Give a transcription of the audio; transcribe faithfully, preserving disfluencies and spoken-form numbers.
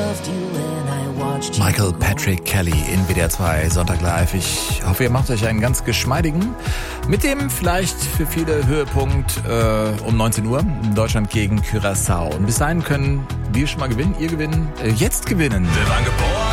Michael Patrick Kelly in W D R zwei Sonntag live. Ich hoffe, ihr macht euch einen ganz geschmeidigen, mit dem vielleicht für viele Höhepunkt äh, um neunzehn Uhr Deutschland gegen Curaçao. Und bis dahin können wir schon mal gewinnen, ihr gewinnen, äh, jetzt gewinnen. Wir waren geboren.